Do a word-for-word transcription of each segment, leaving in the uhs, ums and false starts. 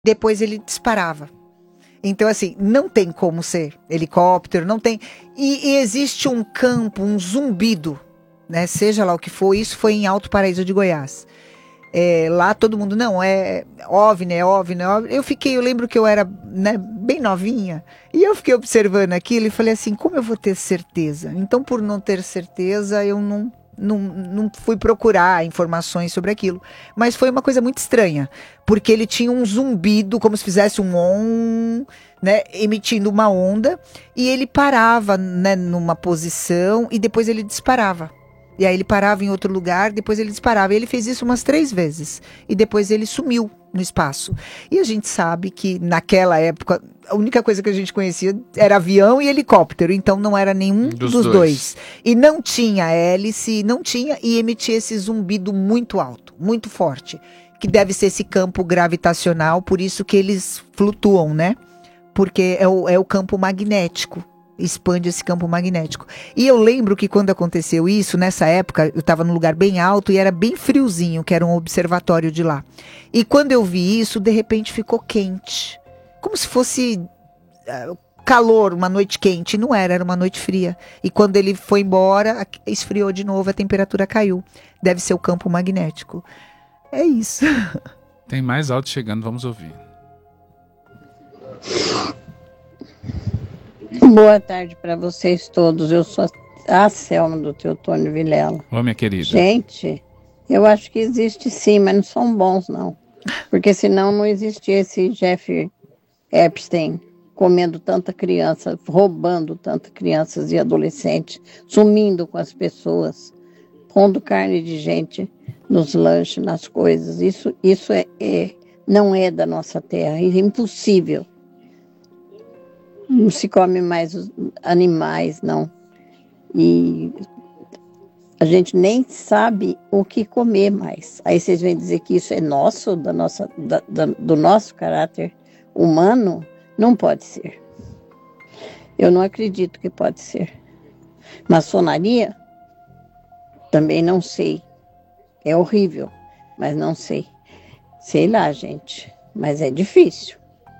depois ele disparava. Então, assim, não tem como ser helicóptero, não tem... E, e existe um campo, um zumbido, né? Seja lá o que for, isso foi em Alto Paraíso de Goiás. É, lá todo mundo, não, é OVNI, é OVNI, é OVNI. Eu fiquei, eu lembro que eu era, né, bem novinha, e eu fiquei observando aquilo e falei assim, como eu vou ter certeza? Então, por não ter certeza, eu não... Não, não fui procurar informações sobre aquilo. Mas foi uma coisa muito estranha. Porque ele tinha um zumbido, como se fizesse um on, né, emitindo uma onda. E ele parava, né, numa posição e depois ele disparava. E aí ele parava em outro lugar, depois ele disparava. E ele fez isso umas três vezes. E depois ele sumiu no espaço. E a gente sabe que naquela época, a única coisa que a gente conhecia era avião e helicóptero. Então não era nenhum dos, dos dois. dois. E não tinha hélice, não tinha, e emitia esse zumbido muito alto, muito forte. Que deve ser esse campo gravitacional, por isso que eles flutuam, né? Porque é o, é o campo magnético. Expande esse campo magnético. E eu lembro que quando aconteceu isso, nessa época, eu estava num lugar bem alto e era bem friozinho, que era um observatório de lá. E quando eu vi isso, de repente ficou quente. Como se fosse uh, calor, uma noite quente. Não era, era uma noite fria. E quando ele foi embora, esfriou de novo, a temperatura caiu. Deve ser o campo magnético. É isso. Tem mais áudio chegando, vamos ouvir. Boa tarde para vocês todos. Eu sou a Selma do Teotônio Vilela. Ô, minha querida. Gente, eu acho que existe sim, mas não são bons, não. Porque senão não existia esse Jeff Epstein comendo tanta criança, roubando tantas crianças e adolescentes, sumindo com as pessoas, pondo carne de gente nos lanches, nas coisas. Isso, isso é, é, não é da nossa terra, é impossível. Não se come mais os animais, não. E a gente nem sabe o que comer mais. Aí vocês vêm dizer que isso é nosso, da nossa, da, da, do nosso caráter humano? Não pode ser. Eu não acredito que pode ser. Maçonaria? Também não sei. É horrível, mas não sei. Sei lá, gente. Mas é difícil.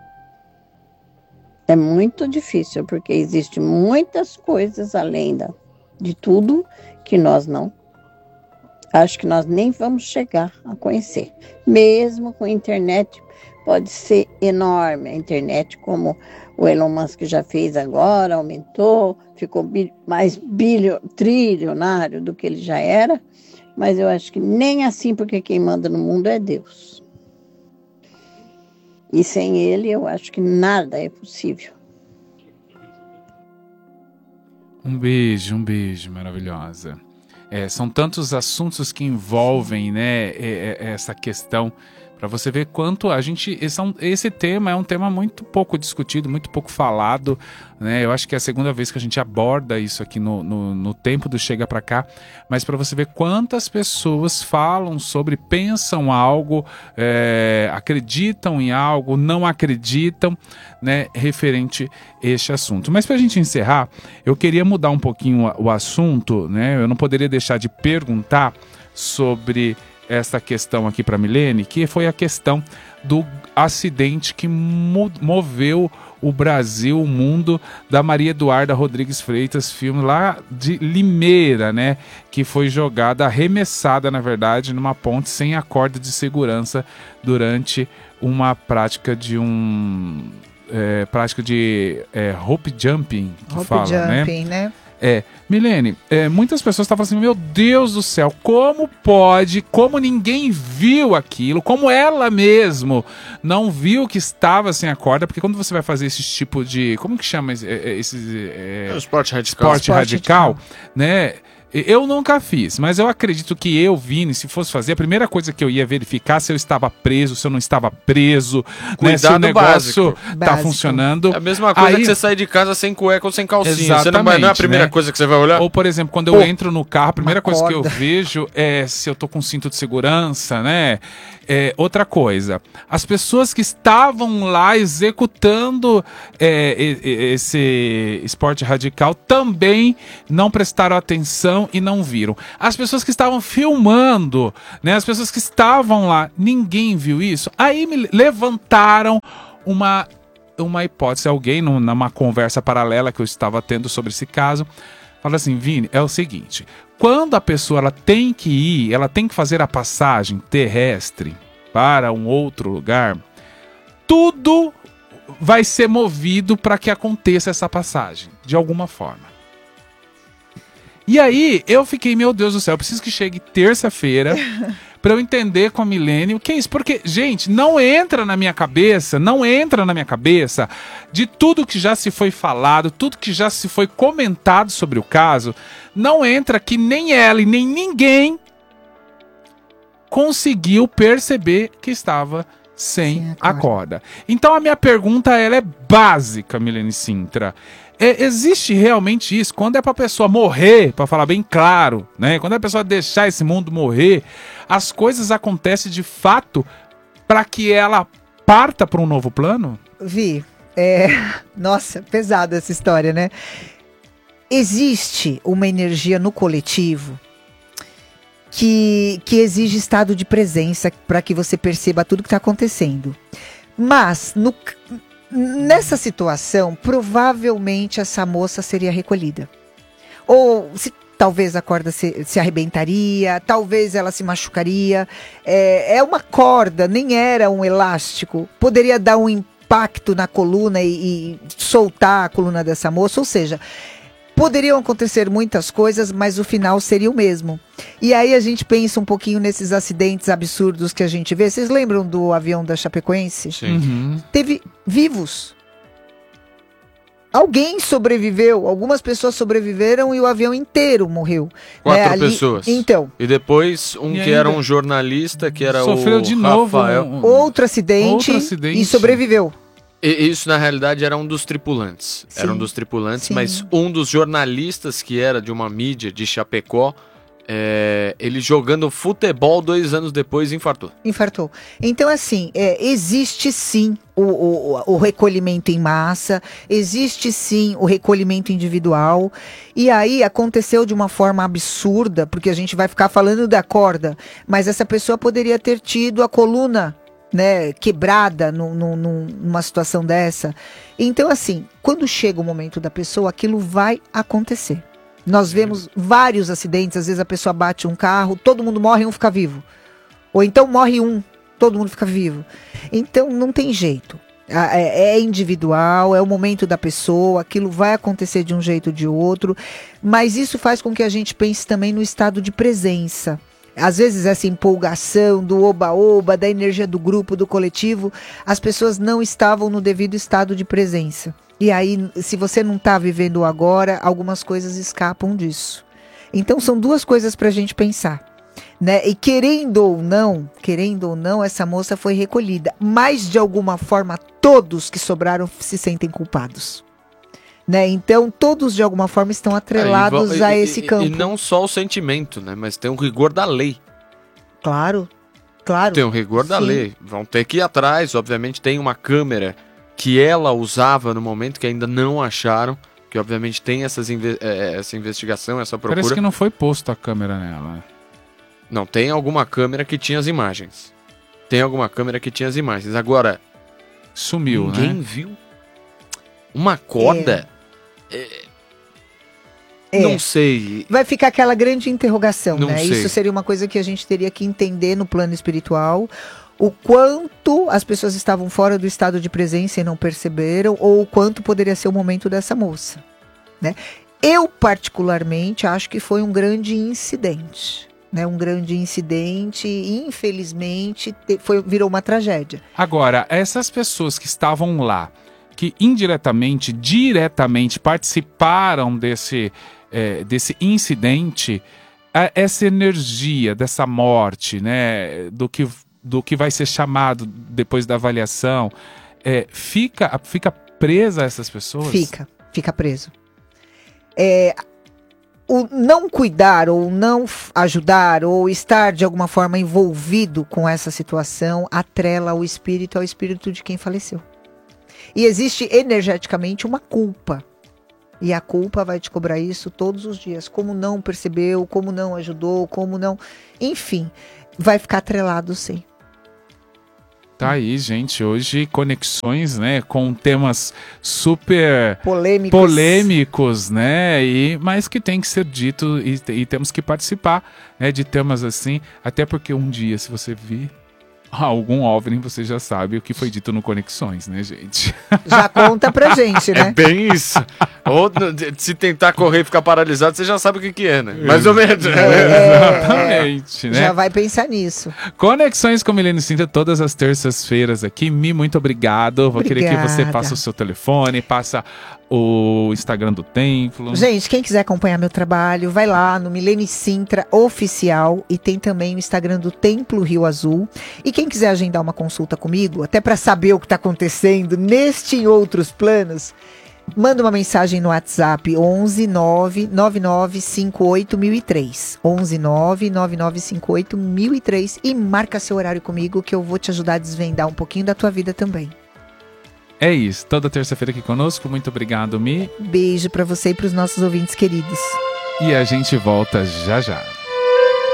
É muito difícil, porque existem muitas coisas além da, de tudo que nós não, acho que nós nem vamos chegar a conhecer. Mesmo com a internet, pode ser enorme. A internet, como o Elon Musk já fez agora, aumentou, ficou bi, mais bilho, trilionário do que ele já era, mas eu acho que nem assim, porque quem manda no mundo é Deus. E sem ele, eu acho que nada é possível. Um beijo, um beijo, maravilhosa. É, são tantos assuntos que envolvem, né, é, é, essa questão, para você ver quanto a gente... Esse, é um, esse tema é um tema muito pouco discutido, muito pouco falado, né? Eu acho que é a segunda vez que a gente aborda isso aqui no, no, no tempo do Chega Pra Cá, mas para você ver quantas pessoas falam sobre, pensam algo, é, acreditam em algo, não acreditam, né, referente a este assunto. Mas para a gente encerrar, eu queria mudar um pouquinho o assunto, né? Eu não poderia deixar de perguntar sobre essa questão aqui para a Milene, que foi a questão do acidente que moveu o Brasil, o mundo, da Maria Eduarda Rodrigues Freitas, filme lá de Limeira, né? Que foi jogada, arremessada, na verdade, numa ponte sem a corda de segurança durante uma prática de um... É, prática de é, rope jumping, que rope fala, jumping, né? né? É, Milene, é, muitas pessoas estavam assim, meu Deus do céu, como pode, como ninguém viu aquilo, como ela mesmo não viu que estava sem a corda, porque quando você vai fazer esse tipo de, como que chama esse, esse é, esporte radical, esporte esporte radical, radical, né? Eu nunca fiz, mas eu acredito que eu, Vini, se fosse fazer, a primeira coisa que eu ia verificar se eu estava preso, se eu não estava preso, né, se o negócio básico. tá Básico. funcionando. É a mesma coisa Aí, que você sair de casa sem cueca ou sem calcinha. Exatamente, você não, vai, não é a primeira né? coisa que você vai olhar? Ou, por exemplo, quando eu Pô, entro no carro, a primeira coisa corda. que eu vejo é se eu tô com cinto de segurança, né? É, outra coisa, as pessoas que estavam lá executando é, esse esporte radical também não prestaram atenção viram e não viram. As pessoas que estavam filmando, né, as pessoas que estavam lá, ninguém viu isso. Aí me levantaram uma, uma hipótese, alguém numa conversa paralela que eu estava tendo sobre esse caso, fala assim: Vini, é o seguinte, quando a pessoa ela tem que ir, ela tem que fazer a passagem terrestre para um outro lugar, tudo vai ser movido para que aconteça essa passagem, de alguma forma. E aí, eu fiquei, meu Deus do céu, eu preciso que chegue terça-feira para eu entender com a Milene o que é isso. Porque, gente, não entra na minha cabeça, não entra na minha cabeça de tudo que já se foi falado, tudo que já se foi comentado sobre o caso, não entra que nem ela e nem ninguém conseguiu perceber que estava sem Sim, a corda. Então a minha pergunta ela é básica, Milene Sintra. É, existe realmente isso? Quando é pra pessoa morrer, pra falar bem claro, né? Quando é pra pessoa deixar esse mundo morrer, as coisas acontecem de fato para que ela parta para um novo plano? Vi, é... nossa, pesada essa história, né? Existe uma energia no coletivo que, que exige estado de presença para que você perceba tudo que está acontecendo. Mas, no, nessa situação, provavelmente essa moça seria recolhida. Ou se, talvez a corda se, se arrebentaria, talvez ela se machucaria. É, é uma corda, nem era um elástico. Poderia dar um impacto na coluna e, e soltar a coluna dessa moça, ou seja... Poderiam acontecer muitas coisas, mas o final seria o mesmo. E aí a gente pensa um pouquinho nesses acidentes absurdos que a gente vê. Vocês lembram do avião da Chapecoense? Sim. Uhum. Teve vivos. Alguém sobreviveu, algumas pessoas sobreviveram e o avião inteiro morreu. Quatro né? Ali, pessoas. Então. E depois um E que ainda era um jornalista, que era sofreu o de novo Rafael. um- Outro acidente, Outro acidente. e sobreviveu. E isso, na realidade, era um dos tripulantes. Sim. Era um dos tripulantes, Sim. mas um dos jornalistas que era de uma mídia de Chapecó, é, ele jogando futebol dois anos depois infartou. Infartou. Então, assim, é, existe sim o, o, o recolhimento em massa, existe sim o recolhimento individual, e aí aconteceu de uma forma absurda, porque a gente vai ficar falando da corda, mas essa pessoa poderia ter tido a coluna, né, quebrada no, no, no, numa situação dessa. Então, assim, quando chega o momento da pessoa, aquilo vai acontecer. Nós vemos vários acidentes, às vezes a pessoa bate um carro, todo mundo morre e um fica vivo. Ou então morre um, todo mundo fica vivo. Então, não tem jeito. É, é individual, é o momento da pessoa, aquilo vai acontecer de um jeito ou de outro, mas isso faz com que a gente pense também no estado de presença. Às vezes essa empolgação do oba-oba, da energia do grupo, do coletivo, as pessoas não estavam no devido estado de presença. E aí, se você não está vivendo o agora, algumas coisas escapam disso. Então são duas coisas para a gente pensar, né? E querendo ou não, querendo ou não, essa moça foi recolhida. Mas de alguma forma, todos que sobraram se sentem culpados. Né? Então, todos de alguma forma estão atrelados É, e vo- a e- esse e- campo. E não só o sentimento, né? Mas tem o rigor da lei. Claro, claro. Tem o rigor da Sim. lei. Vão ter que ir atrás. Obviamente tem uma câmera que ela usava no momento que ainda não acharam. Que obviamente tem essas inve- eh, essa investigação, essa procura. Parece que não foi posto a câmera nela. Não, tem alguma câmera que tinha as imagens. Tem alguma câmera que tinha as imagens. Agora, Sumiu, ninguém né? viu uma corda. É. Não sei. Vai ficar aquela grande interrogação, Não né? sei. Isso seria uma coisa que a gente teria que entender no plano espiritual. O quanto as pessoas estavam fora do estado de presença e não perceberam, ou o quanto poderia ser o momento dessa moça, né? Eu, particularmente, acho que foi um grande incidente, né? Um grande incidente e, infelizmente, te- foi, virou uma tragédia. Agora, essas pessoas que estavam lá, que indiretamente, diretamente participaram desse, eh, desse incidente, a- essa energia dessa morte, né, do que, do que vai ser chamado depois da avaliação, eh, fica, fica presa a essas pessoas? Fica, fica preso. É, o não cuidar ou não f- ajudar ou estar de alguma forma envolvido com essa situação atrela o espírito ao espírito de quem faleceu. E existe energeticamente uma culpa. E a culpa vai te cobrar isso todos os dias. Como não percebeu, como não ajudou, como não... Enfim, vai ficar atrelado sim. Tá aí, gente, hoje conexões, né, com temas super polêmicos, polêmicos, né, e, mas que tem que ser dito e, e temos que participar, né, de temas assim, até porque um dia, se você vir algum OVNI, você já sabe o que foi dito no Conexões, né, gente? Já conta pra gente, né? É bem isso. Ou se tentar correr e ficar paralisado, você já sabe o que, que é, né? Mais ou menos. É, é, exatamente, é, né? Já vai pensar nisso. Conexões com Milene Sintra todas as terças-feiras aqui. Mi, muito obrigado. Vou querer que você passe o seu telefone, passa o Instagram do Templo. Gente, quem quiser acompanhar meu trabalho, vai lá no Milene Sintra Oficial e tem também o Instagram do Templo Rio Azul. E quem quiser agendar uma consulta comigo, até para saber o que está acontecendo neste e outros planos, manda uma mensagem no WhatsApp onze nove nove nove cinco oito mil e três. onze nove nove nove cinco oito mil e três e marca seu horário comigo que eu vou te ajudar a desvendar um pouquinho da tua vida também. É isso, toda terça-feira aqui conosco. Muito obrigado, Mi. Beijo para você e para os nossos ouvintes queridos. E a gente volta já já.